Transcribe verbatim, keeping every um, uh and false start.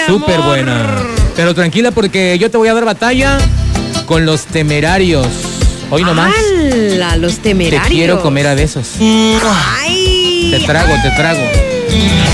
súper buena. Pero tranquila porque yo te voy a dar batalla con Los Temerarios. Hoy nomás. ¡Hala, Los Temerarios! Te quiero comer a besos. ¡Ay! Te trago, te trago.